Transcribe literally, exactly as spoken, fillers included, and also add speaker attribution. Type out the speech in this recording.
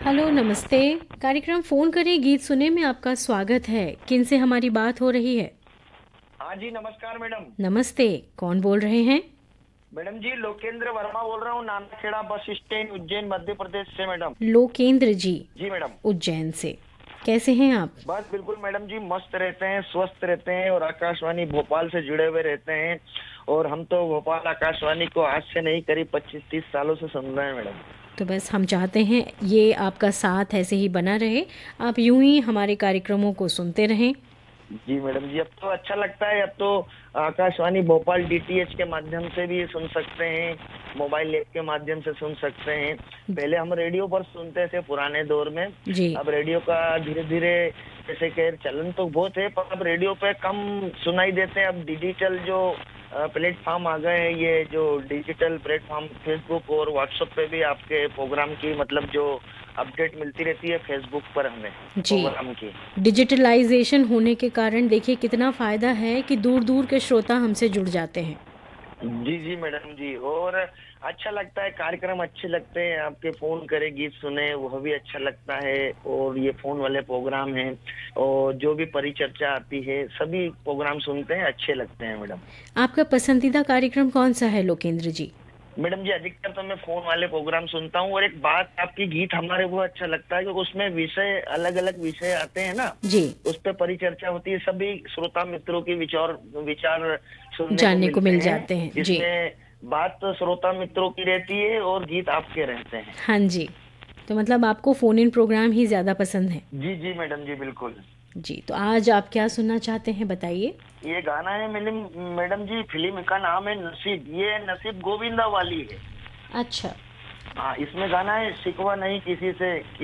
Speaker 1: Hello, नमस्ते। कार्यक्रम phone करें गीत सुने में आपका स्वागत है। किन से हमारी बात हो रही है?
Speaker 2: हाँ जी, नमस्कार मैडम।
Speaker 1: नमस्ते, कौन बोल रहे हैं?
Speaker 2: मैडम जी, लोकेंद्र वर्मा बोल रहा हूँ, नानाखेड़ा बस स्टैंड, उज्जैन, मध्य प्रदेश से मैडम।
Speaker 1: लोकेंद्र जी,
Speaker 2: जी मैडम।
Speaker 1: उज्जैन से। कैसे हैं आप?
Speaker 2: बस बिल्कुल मैडम जी, मस्त रहते हैं, स्वस्थ रहते हैं और आकाशवाणी भोपाल से जुड़े हुए रहते हैं। और हम तो भोपाल आकाशवाणी को आज से नहीं, करीब पच्चीस तीस सालों से सुन रहे हैं मैडम।
Speaker 1: तो बस हम चाहते हैं ये आपका साथ ऐसे ही बना रहे। आप यूं ही हमारे कार्यक्रमों को सुनते रहें।
Speaker 2: जी मैडम जी, अब तो अच्छा लगता है। अब तो आकाशवाणी भोपाल डीटीएच के माध्यम से भी सुन सकते हैं, मोबाइल ऐप के माध्यम से सुन सकते हैं। पहले हम रेडियो पर सुनते थे पुराने दौर में।
Speaker 1: जी।
Speaker 2: अब रेडियो का धीरे धीरे जैसे कि चलन तो बहुत है, पर अब रेडियो पे कम सुनाई देते हैं। अब डिजिटल जो प्लेटफॉर्म आ गए हैं, ये जो डिजिटल प्लेटफॉर्म फेसबुक और व्हाट्सएप पे भी आपके प्रोग्राम की मतलब जो अपडेट मिलती रहती है फेसबुक पर हमें
Speaker 1: जी।
Speaker 2: प्रोग्राम की।
Speaker 1: डिजिटलाइजेशन होने के कारण देखिए कितना फ़ायदा है कि दूर-दूर के श्रोता हमसे जुड़ जाते हैं।
Speaker 2: जी जी मैडम जी। और अच्छा लगता है, कार्यक्रम अच्छे लगते हैं, आपके फोन करे गीत सुने वह भी अच्छा लगता है। और ये फोन वाले प्रोग्राम हैं और जो भी परिचर्चा आती है, सभी प्रोग्राम सुनते हैं, अच्छे लगते हैं मैडम।
Speaker 1: आपका पसंदीदा कार्यक्रम कौन-सा है लोकेंद्र जी?
Speaker 2: मैडम जी, अधिकतर तो मैं फोन वाले प्रोग्राम सुनता हूँ। और एक बात, आपकी गीत हमारे वो अच्छा लगता है क्योंकि उसमें विषय, अलग अलग विषय आते हैं ना,
Speaker 1: जी।
Speaker 2: उस पर परिचर्चा होती है, सभी श्रोता मित्रों की विचार विचार सुनने को
Speaker 1: जानने को
Speaker 2: मिलते
Speaker 1: मिल
Speaker 2: हैं।
Speaker 1: जाते हैं। जी।
Speaker 2: जिसमें बात तो श्रोता मित्रों की रहती है और गीत आपके रहते हैं।
Speaker 1: हाँ जी। तो मतलब आपको फ़ोन इन प्रोग्राम ही ज़्यादा पसंद है।
Speaker 2: जी जी मैडम जी, बिल्कुल।
Speaker 1: जी, तो आज आप क्या सुनना चाहते हैं बताइए?
Speaker 2: ये गाना है मैडम मैडम जी, फिल्म का नाम है नसीब। ये नसीब गोविंदा वाली है।
Speaker 1: अच्छा।
Speaker 2: हाँ, इसमें गाना है, शिकवा नहीं किसी से